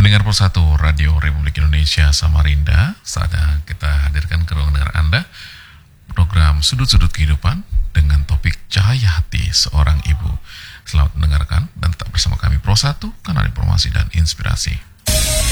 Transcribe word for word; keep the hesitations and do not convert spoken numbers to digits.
Pendengar Persatu Radio Republik Indonesia Samarinda, saatnya kita hadirkan ke ruang dengar Anda program Sudut-Sudut Kehidupan dengan topik Cahaya Hati Seorang Ibu. Selamat mendengarkan dan tetap bersama kami Persatu, kanal informasi dan inspirasi.